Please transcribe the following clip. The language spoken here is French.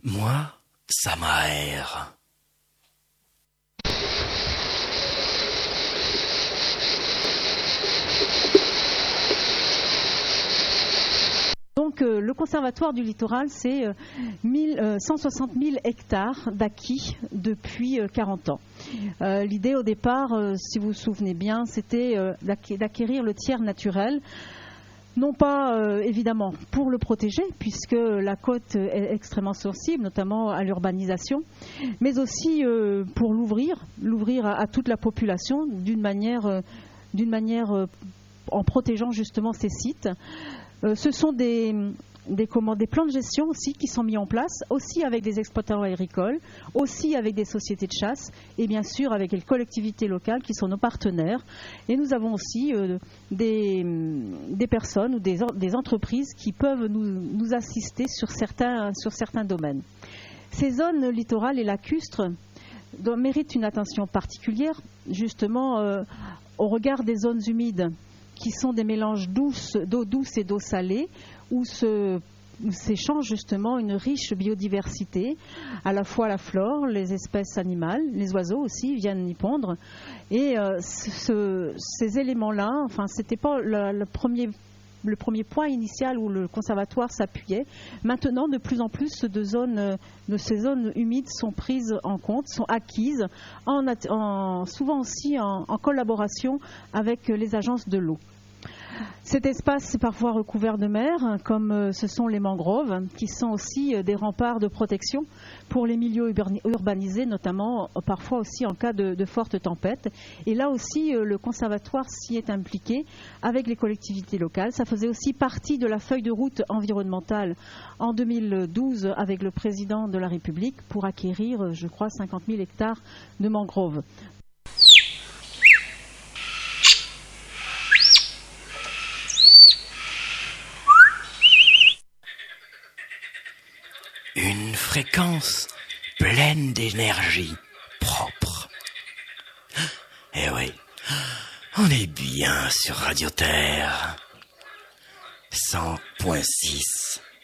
Moi, ça m'aère. Donc le Conservatoire du littoral, c'est 160 000 hectares d'acquis depuis 40 ans. L'idée au départ, si vous vous souvenez bien, c'était d'acquérir le tiers naturel. Non pas évidemment pour le protéger, puisque la côte est extrêmement sensible, notamment à l'urbanisation, mais aussi pour l'ouvrir à toute la population d'une manière en protégeant justement ces sites. Ce sont des plans de gestion aussi qui sont mis en place, aussi avec des exploitants agricoles, aussi avec des sociétés de chasse et bien sûr avec les collectivités locales qui sont nos partenaires. Et nous avons aussi des personnes ou des entreprises qui peuvent nous assister sur certains domaines. Ces zones littorales et lacustres méritent une attention particulière, justement au regard des zones humides qui sont des mélanges d'eau douce et d'eau salée, où s'échange justement une riche biodiversité, à la fois la flore, les espèces animales, les oiseaux aussi viennent y pondre. Et ces éléments-là, enfin, c'était pas le premier point initial où le conservatoire s'appuyait. Maintenant, de plus en plus de ces zones humides sont prises en compte, sont acquises, souvent aussi en collaboration avec les agences de l'eau. Cet espace est parfois recouvert de mer, comme ce sont les mangroves, qui sont aussi des remparts de protection pour les milieux urbanisés, notamment parfois aussi en cas de fortes tempêtes. Et là aussi, le conservatoire s'y est impliqué avec les collectivités locales. Ça faisait aussi partie de la feuille de route environnementale en 2012 avec le président de la République pour acquérir, je crois, 50 000 hectares de mangroves. Une fréquence pleine d'énergie propre. Eh oui, on est bien sur Radio Terre. 100.6